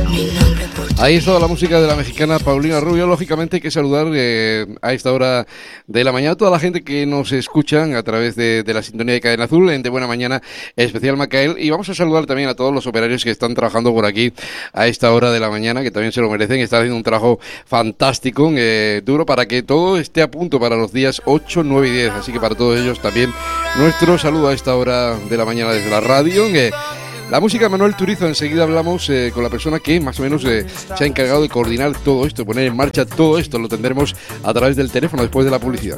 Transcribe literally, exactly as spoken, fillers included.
Ahí está la música de la mexicana Paulina Rubio. Lógicamente hay que saludar eh, a esta hora de la mañana a toda la gente que nos escuchan a través de, de la sintonía de Cadena Azul en De Buena Mañana, especial Macael. Y vamos a saludar también a todos los operarios que están trabajando por aquí a esta hora de la mañana, que también se lo merecen. Están haciendo un trabajo fantástico, eh, duro, para que todo esté a punto para los días ocho, nueve y diez. Así que para todos ellos también nuestro saludo a esta hora de la mañana desde la radio. Eh, La música de Manuel Turizo. Enseguida hablamos eh, con la persona que más o menos eh, se ha encargado de coordinar todo esto, poner en marcha todo esto. Lo tendremos a través del teléfono después de la publicidad.